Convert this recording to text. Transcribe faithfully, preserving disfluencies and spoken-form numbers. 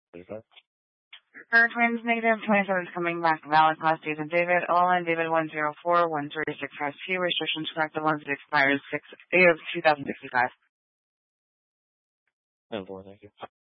thirty-five. For twins, negative twenty-seven is coming back. Valid class days of David. Olin, David one zero four one three six five two. Restrictions correct. The ones that expires six of two thousand sixty-five. And four, thank you.